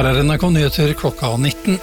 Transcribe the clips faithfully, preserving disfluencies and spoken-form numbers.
Her er N R K Nyheter klokka nitten.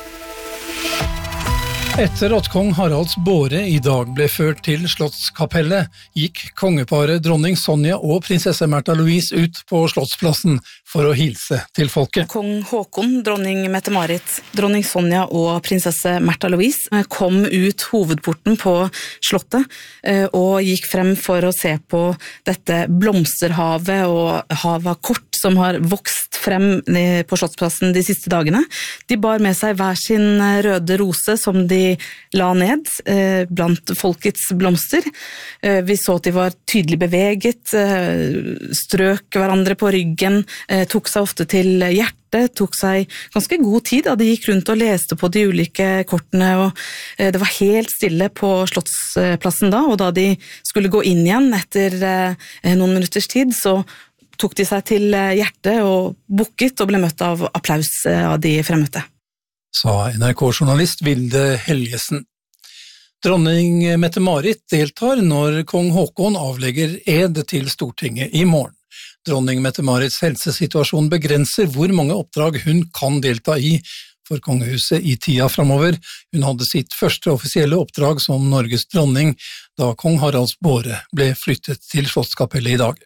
Etter at kong Haralds båre i dag ble ført til Slottskapellet, gikk kongeparet dronning Sonja og prinsesse Märtha Louise ut på Slottsplassen for å hilse til folket. Kong Håkon, dronning Mette-Marit, dronning Sonja og prinsesse Märtha Louise kom ut hovedporten på Slottet og gikk frem for å se på dette blomsterhavet og havet kort som har vokst frem på Slottsplassen de siste dagene. De bar med seg hver sin røde rose som de la ned eh, blant folkets blomster. Eh, vi så at de var tydelig beveget, eh, strøk hverandre på ryggen, eh, tok seg ofte til hjertet, tok seg ganske god tid da de gikk rundt og leste på de ulike kortene, og eh, det var helt stille på Slottsplassen da, og da de skulle gå inn igjen etter eh, noen minutters tid, så tok de seg til hjertet og bukket og ble møtt av applaus av de fremmøtte. Sa N R K-journalist Vilde Helgesen. Dronning Mette-Marit deltar når kong Håkon avlegger ed til Stortinget i morgen. Dronning Mette-Marits helsesituasjon begrenser hvor mange oppdrag hun kan delta i for kongehuset i tida fremover. Hun hadde sitt første offisielle oppdrag som Norges dronning da kong Haralds båre ble flyttet til Slottskapellet i dag.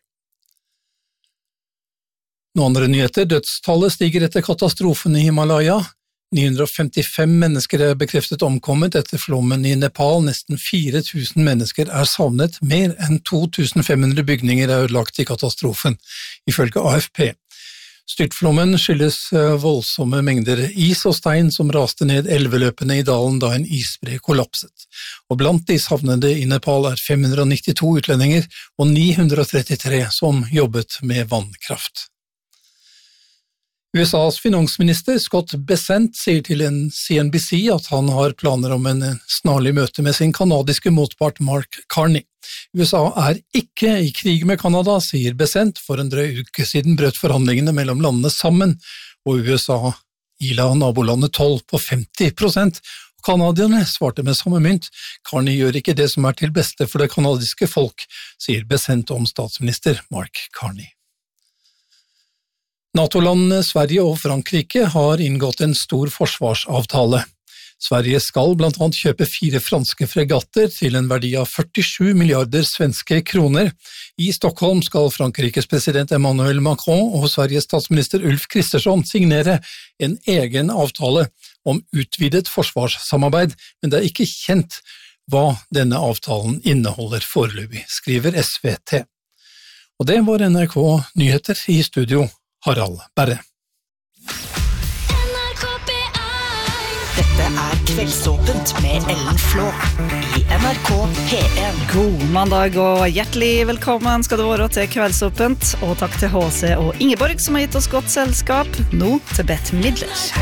Noen andre nyheter, dødstallet stiger etter katastrofen i Himalaya. ni hundre og femtifem mennesker er bekreftet omkommet etter flommen i Nepal. Nesten fire tusen mennesker er savnet. Mer enn to tusen fem hundre bygninger er ødelagt i katastrofen, ifølge A F P. Styrtflommen skyldes voldsomme mengder is og stein som raste ned elveløpene i dalen da en isbre kollapset. Og blant de savnede i Nepal er fem hundre og nittito utlendinger og ni hundre og trettitre som jobbet med vannkraft. U S A's finansminister Scott Bessent sier til en C N B C at han har planer om en snarlig møte med sin kanadiske motpart Mark Carney. U S A er ikke i krig med Kanada, sier Bessent. For en drøy uke siden brøt forhandlingene mellom landene sammen, og U S A ila nabolandet toll på femti prosent. Kanadierne svarte med samme mynt. Carney gjør ikke det som er til beste for det kanadiske folk, sier Bessent om statsminister Mark Carney. NATO-landene Sverige og Frankrike har inngått en stor forsvarsavtale. Sverige skal blant annet kjøpe fire franske fregatter til en verdi av førtisju milliarder svenske kroner. I Stockholm skal Frankrikes president Emmanuel Macron og Sveriges statsminister Ulf Kristersson signere en egen avtale om utvidet forsvarssamarbeid, men det er ikke kjent hva denne avtalen inneholder foreløpig, skriver S V T. Og det var N R K Nyheter, i studio Harald Berre. Dette er Kveldsåpent med Ellen Flå i N R K P en. God mandag og hjertelig velkommen skal du være til Kveldsåpent, og takk til H C og Ingeborg som har gitt oss godt selskap. Nå til Bette Midler.